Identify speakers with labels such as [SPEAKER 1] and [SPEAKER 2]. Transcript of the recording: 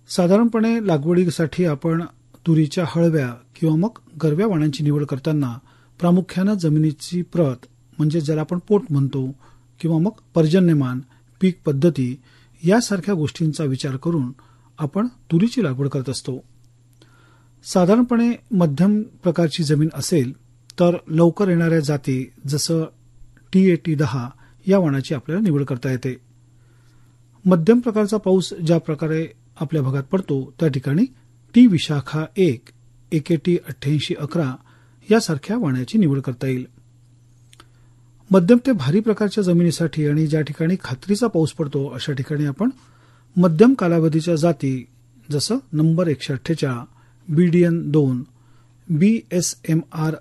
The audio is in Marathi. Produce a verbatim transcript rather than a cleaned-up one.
[SPEAKER 1] साधारणपणे लागवडीसाठी आपण तुरीच्या हळव्या किंवा मग गरव्या वाणांची निवड करताना प्रामुख्यानं जमिनीची प्रत म्हणजे ज्याला आपण पोट म्हणतो किंवा मग पर्जन्यमान, पीक पद्धती यासारख्या गोष्टींचा विचार करून आपण तुरीची लागवड करत असतो. साधारणपणे मध्यम प्रकारची जमीन असेल तर लवकर येणाऱ्या जाती जसं टी एटी दहा या वाणाची आपल्याला निवड करता येते. मध्यम प्रकारचा पाऊस ज्या प्रकारे आपल्या भागात पडतो त्या ठिकाणी टी विशाखा एक, एकेटी अठ्ठ्याऐंशी अकरा यासारख्या वाण्याची निवड करता येईल. मध्यम ते भारी प्रकारच्या जमिनीसाठी आणि ज्या ठिकाणी खात्रीचा पाऊस पडतो अशा ठिकाणी आपण मध्यम कालावधीच्या जाती जसं नंबर एकशे अठ्ठेचाळ, बीडीएन दोन, बी एस एम आर